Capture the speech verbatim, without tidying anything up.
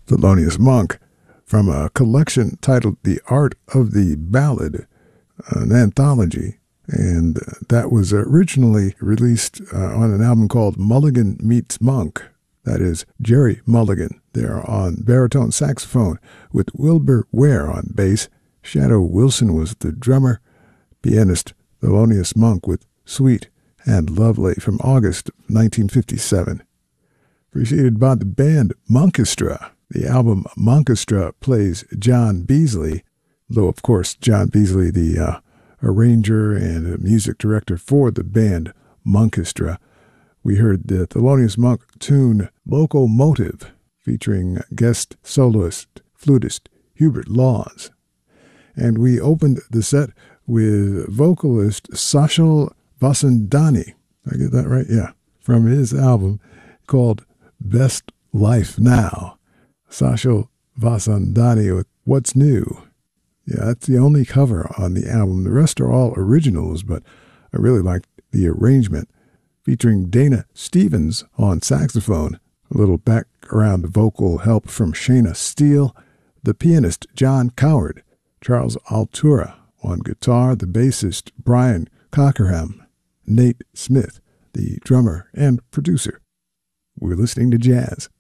Thelonious Monk from a collection titled The Art of the Ballad, an anthology, and that was originally released uh, on an album called Mulligan Meets Monk. That is Jerry Mulligan there on baritone saxophone with Wilbur Ware on bass. Shadow Wilson was the drummer. Pianist Thelonious Monk with Sweet and Lovely from August nineteen fifty-seven. Preceded by the band Monkestra. The album Monkestra plays John Beasley, though of course John Beasley, the uh, arranger and music director for the band Monkestra. We heard the Thelonious Monk tune Locomotive, featuring guest soloist, flutist Hubert Laws. And we opened the set with vocalist Sachal Vasandani. Did I get that right? Yeah. From his album called Best Life Now. Sachal Vasandani with What's New. Yeah, that's the only cover on the album. The rest are all originals, but I really liked the arrangement, featuring Dana Stevens on saxophone, a little background vocal help from Shayna Steele, the pianist John Coward, Charles Altura on guitar, the bassist Brian Cockerham, Nate Smith, the drummer and producer. We're listening to jazz